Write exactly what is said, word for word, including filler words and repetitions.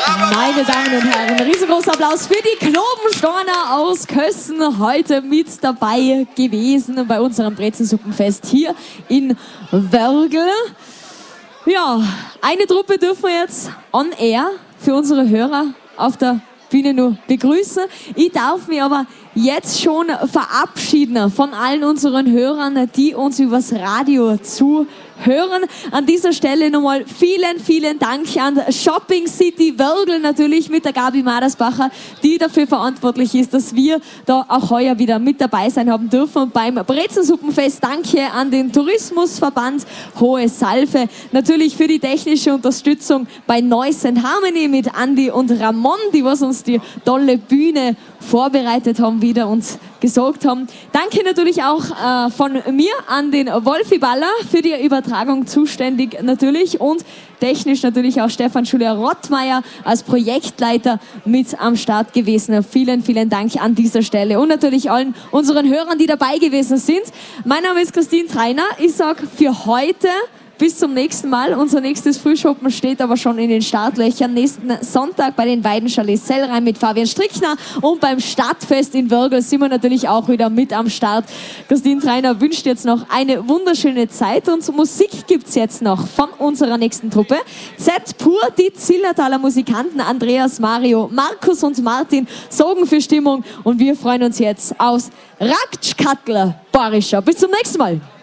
Meine Damen und Herren, riesengroßer Applaus für die Klobenstorner aus Kössen, heute mit dabei gewesen bei unserem Brezensuppenfest hier in Wörgl. Ja, eine Truppe dürfen wir jetzt on air für unsere Hörer auf der Bühne nur begrüßen. Ich darf mich aber jetzt schon verabschieden von allen unseren Hörern, die uns übers Radio zuhören. An dieser Stelle nochmal vielen, vielen Dank an Shopping City Wörgl, natürlich mit der Gabi Madersbacher, die dafür verantwortlich ist, dass wir da auch heuer wieder mit dabei sein haben dürfen. Und beim Brezensuppenfest danke an den Tourismusverband Hohe Salve, natürlich für die technische Unterstützung bei Noise and Harmony mit Andi und Ramon, die was uns die tolle Bühne vorbereitet haben wieder und gesorgt haben. Danke natürlich auch äh, von mir an den Wolfi Baller, für die Übertragung zuständig natürlich, und technisch natürlich auch Stefan Schuler-Rottmeier als Projektleiter mit am Start gewesen. Vielen, vielen Dank an dieser Stelle und natürlich allen unseren Hörern, die dabei gewesen sind. Mein Name ist Christine Treiner. Ich sage für heute bis zum nächsten Mal. Unser nächstes Frühschoppen steht aber schon in den Startlöchern. Nächsten Sonntag bei den Weidenchalets Sellrhein mit Fabian Strickner, und beim Stadtfest in Wörgl sind wir natürlich auch wieder mit am Start. Christine Treiner wünscht jetzt noch eine wunderschöne Zeit, und Musik gibt's jetzt noch von unserer nächsten Truppe. Z pur, die Zillertaler Musikanten Andreas, Mario, Markus und Martin sorgen für Stimmung, und wir freuen uns jetzt aus Raktschkattler Barischer. Bis zum nächsten Mal.